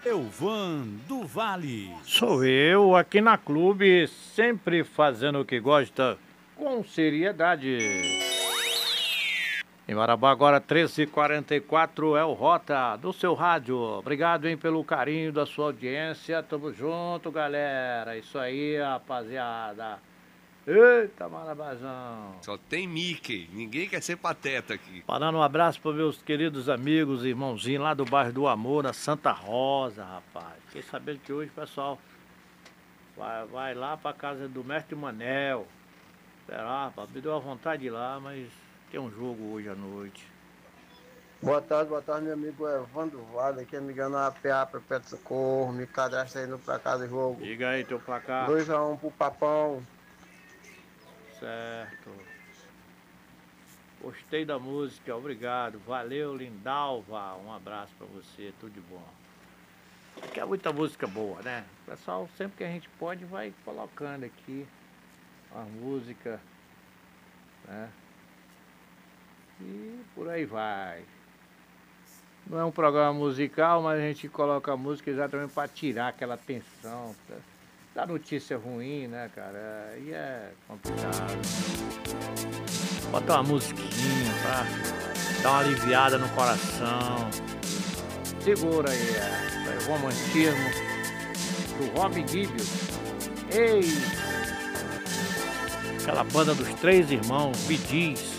Elvan do Vale. Sou eu aqui na Clube, sempre fazendo o que gosta, com seriedade. Em Marabá agora 13h44 é o Rota do seu rádio. Obrigado, hein, pelo carinho da sua audiência. Tamo junto, galera. Isso aí, rapaziada. Eita, Marabazão. Só tem Mickey, ninguém quer ser pateta aqui. Mandando um abraço para meus queridos amigos e irmãozinhos lá do bairro do Amor, na Santa Rosa, rapaz. Fiquei sabendo que hoje o pessoal vai lá pra casa do mestre Manel. Será, rapaz? Me deu a vontade de ir lá, mas tem um jogo hoje à noite. Boa tarde, meu amigo Evandro Vale, aqui amigando a APA Perpétuo Socorro, me cadastra aí no placar do jogo. Diga aí teu placar. 2-1 pro Papão. Certo. Gostei da música, obrigado. Valeu, Lindalva. Um abraço pra você, tudo de bom. Aqui é muita música boa, né? O pessoal, sempre que a gente pode, vai colocando aqui a música, né? E por aí vai. Não é um programa musical, mas a gente coloca a música exatamente para tirar aquela tensão da notícia ruim, né, cara? Aí é complicado. Bota uma musiquinha pra dar uma aliviada no coração. Segura aí, o romantismo do Robin Gibbs. Ei! Aquela banda dos três irmãos, Bee Gees.